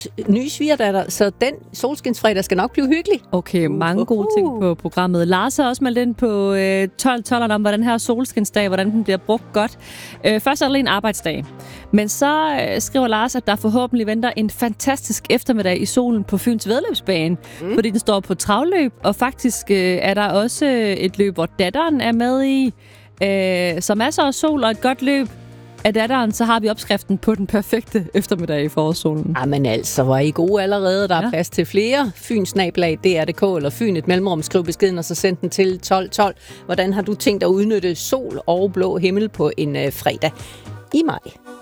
nye svigerdatter, så den solskinsfredag skal nok blive hyggelig. Okay, mange gode ting på programmet. Lars har også meldt ind på 12 om, hvordan her solskinsdag, hvordan den bliver brugt godt. Først er det en arbejdsdag. Men så skriver Lars, at der forhåbentlig venter en fantastisk eftermiddag i solen på Fyns Væddeløbsbane, fordi den står på travløb, og faktisk er der også et løb, hvor datteren er med i. Så masser af sol og et godt løb af datteren, så har vi opskriften på den perfekte eftermiddag i forårssolen. Jamen altså, hvor er I gode allerede. Der er plads til flere. Fynsnablag.dr.dk eller Fyn et mellemrum. Skriv beskeden, og så send den til 1212. Hvordan har du tænkt at udnytte sol og blå himmel på en fredag i maj?